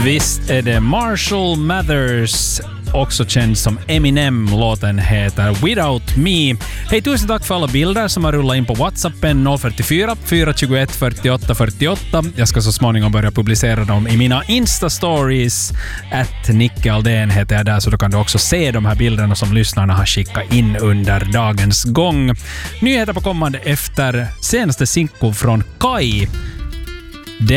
Visst är det Marshall Mathers, också känd som Eminem. Låten heter Without Me. Hej, tusen tack för alla bilder som har rullat in på WhatsAppen 044 421 48 48. Jag ska så småningom börja publicera dem i mina Insta-stories. @Nicke heter jag där, så då kan du också se de här bilderna som lyssnarna har skickat in under dagens gång. Nyheter på kommande efter senaste sinko från Kai.